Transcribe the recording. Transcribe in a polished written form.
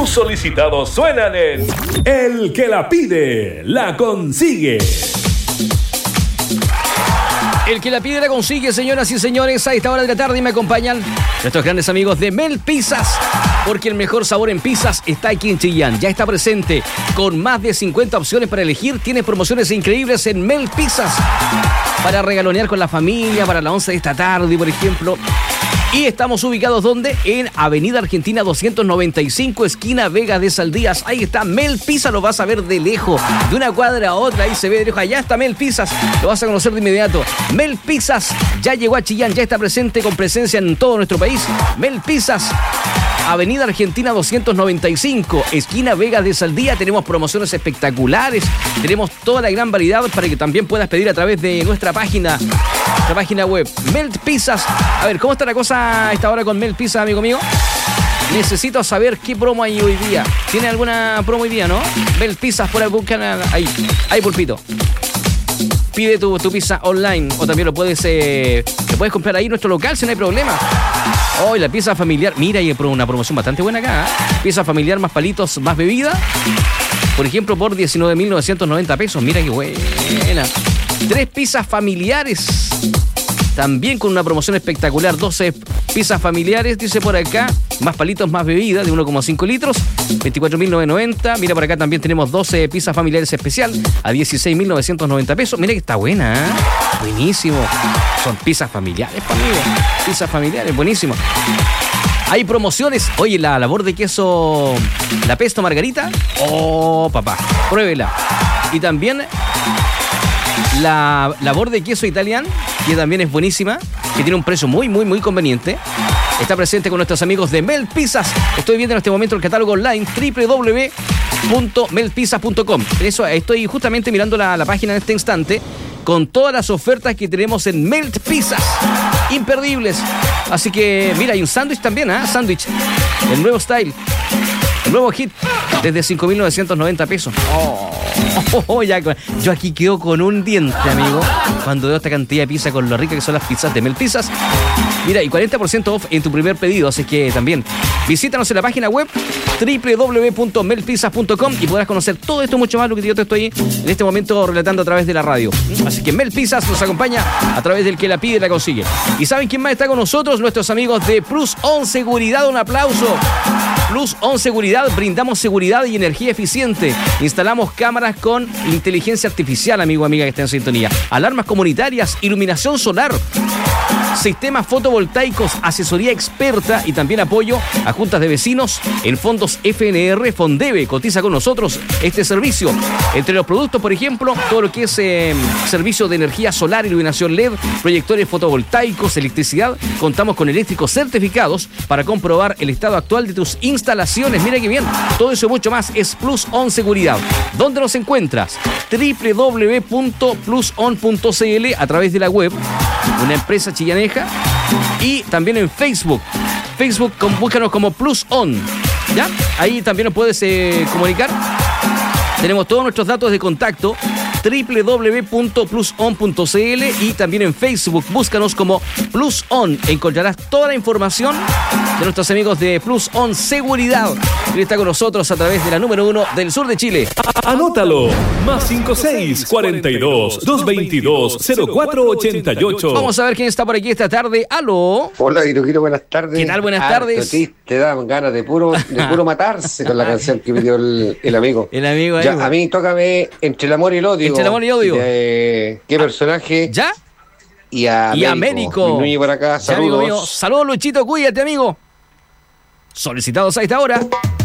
Tus solicitados suenan en El que la pide, la consigue. El que la pide la consigue, señoras y señores. A esta hora de la tarde me acompañan nuestros grandes amigos de Mel Pizzas, porque el mejor sabor en pizzas está aquí en Chillán. Ya está presente con más de 50 opciones para elegir. Tiene promociones increíbles en Mel Pizzas para regalonear con la familia, para la 11 de esta tarde, por ejemplo. Y estamos ubicados, ¿dónde? En Avenida Argentina 295, esquina Vega de Saldías. Ahí está Mel Pizza, lo vas a ver de lejos, de una cuadra a otra, ahí se ve de lejos. Allá está Mel Pizzas, lo vas a conocer de inmediato. Mel Pizzas ya llegó a Chillán, ya está presente con presencia en todo nuestro país. Mel Pizzas, Avenida Argentina 295, esquina Vega de Saldías. Tenemos promociones espectaculares, tenemos toda la gran variedad para que también puedas pedir a través de nuestra página web, Melt Pizzas. A ver, ¿cómo está la cosa a esta hora con Melt Pizzas, amigo mío? Necesito saber qué promo hay hoy día. ¿Tiene alguna promo hoy día, no? Melt Pizzas, por ahí buscan ahí, pulpito. Pide tu pizza online o también lo puedes comprar ahí en nuestro local si no hay problema. Hoy la pieza familiar, mira, hay una promoción bastante buena acá, ¿eh? Pieza familiar más palitos, más bebida. Por ejemplo, por 19.990 pesos. Mira qué buena. 3 pizzas familiares. También con una promoción espectacular. 12 pizzas familiares, dice por acá. Más palitos, más bebida de 1,5 litros. 24.990. Mira, por acá también tenemos 12 pizzas familiares especial a 16.990 pesos. Mira que está buena, ¿eh? Buenísimo. Son pizzas familiares, amigo. Pizzas familiares, buenísimo. Hay promociones. Oye, la labor de queso, la pesto margarita. Oh, papá, pruébela. Y también la labor de queso italiano, que también es buenísima, que tiene un precio muy, muy, muy conveniente. Está presente con nuestros amigos de Mel Pizzas. Estoy viendo en este momento el catálogo online www.melpizzas.com. Eso, estoy justamente mirando la página en este instante con todas las ofertas que tenemos en Melt Pizzas. Imperdibles. Así que, mira, hay un sándwich también, ¿ah? Sándwich. El nuevo style. El nuevo hit. Desde 5.990 pesos. Ya, yo aquí quedo con un diente, amigo, cuando veo esta cantidad de pizza con lo rica que son las pizzas de Mel Pizzas. Mira, y 40% off en tu primer pedido. Así que también visítanos en la página web www.melpizzas.com y podrás conocer todo esto y mucho más lo que yo te estoy en este momento relatando a través de la radio. Así que Mel Pizzas nos acompaña a través del que la pide y la consigue. ¿Y saben quién más está con nosotros? Nuestros amigos de Plus On Seguridad. Un aplauso. Plus On Seguridad, brindamos seguridad y energía eficiente. Instalamos cámaras con inteligencia artificial, amigo o amiga que está en sintonía. Alarmas comunitarias, iluminación solar, sistemas fotovoltaicos, asesoría experta y también apoyo a juntas de vecinos en fondos FNR, Fondeve. Cotiza con nosotros este servicio. Entre los productos, por ejemplo, todo lo que es servicio de energía solar, iluminación LED, proyectores fotovoltaicos, electricidad. Contamos con eléctricos certificados para comprobar el estado actual de tus instalaciones. Mira qué bien. Todo eso y mucho más es Plus On Seguridad. ¿Dónde nos encuentras? www.pluson.cl a través de la web. Una empresa chillaneja. Y también en Facebook. Búscanos como Plus On. ¿Ya? Ahí también nos puedes comunicar. Tenemos todos nuestros datos de contacto. www.pluson.cl y también en Facebook. Búscanos como Plus On. Encontrarás toda la información de nuestros amigos de Plus On Seguridad. Él está con nosotros a través de la número 1 del sur de Chile. Anótalo. Más 5642-222-0488. Vamos a ver quién está por aquí esta tarde. ¡Aló! Hola, Guiroquiro, buenas tardes. ¿Qué tal? Buenas tardes. Te dan ganas de puro matarse con la canción que pidió el amigo. El amigo ahí. Ya, a mí tócame Entre el amor y el odio. Entre el amor y el odio. ¿Qué personaje? ¿Ya? Y a Américo. Por acá, saludos. Saludos, Luchito, cuídate, amigo. Solicitados a esta hora.